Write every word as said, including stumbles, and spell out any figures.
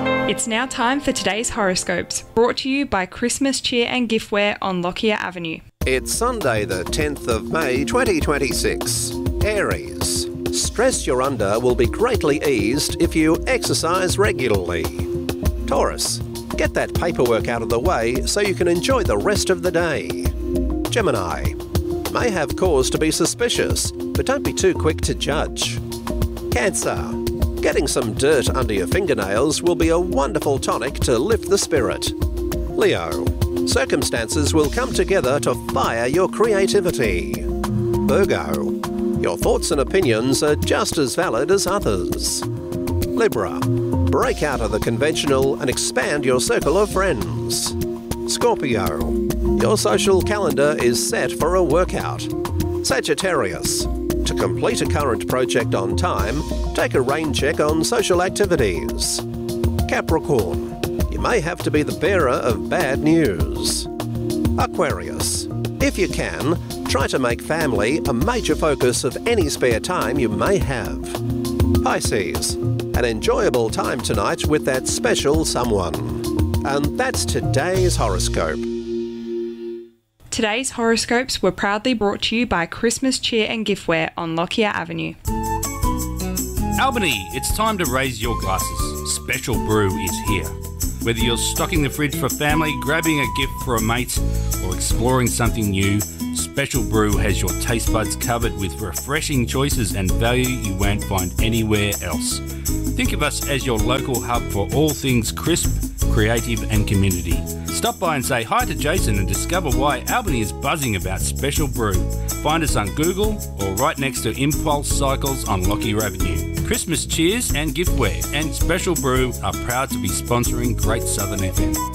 It's now time for today's horoscopes, brought to you by Christmas Cheer and Giftware on Lockyer Avenue. It's Sunday the tenth of May twenty twenty-six. Aries. Stress you're under will be greatly eased if you exercise regularly. Taurus. Get that paperwork out of the way so you can enjoy the rest of the day. Gemini. You may have cause to be suspicious, but don't be too quick to judge. Cancer. Getting some dirt under your fingernails will be a wonderful tonic to lift the spirit. Leo. Circumstances will come together to fire your creativity. Virgo. Your thoughts and opinions are just as valid as others. Libra. Break out of the conventional and expand your circle of friends. Scorpio. Your social calendar is set for a workout. Sagittarius. To complete a current project on time, take a rain check on social activities. Capricorn. You may have to be the bearer of bad news. Aquarius. If you can, try to make family a major focus of any spare time you may have. Pisces. An enjoyable time tonight with that special someone. And that's today's horoscope. Today's horoscopes were proudly brought to you by Christmas Cheer and Giftware on Lockyer Avenue. Albany, it's time to raise your glasses. Special Brew is here. Whether you're stocking the fridge for family, grabbing a gift for a mate, or exploring something new, Special Brew has your taste buds covered with refreshing choices and value you won't find anywhere else. Think of us as your local hub for all things crisp, creative and community. Stop by and say hi to Jason and discover why Albany is buzzing about Special Brew. Find us on Google or right next to Impulse Cycles on Lockyer Avenue. Christmas Cheers and Giftware and Special Brew are proud to be sponsoring Great Southern F M.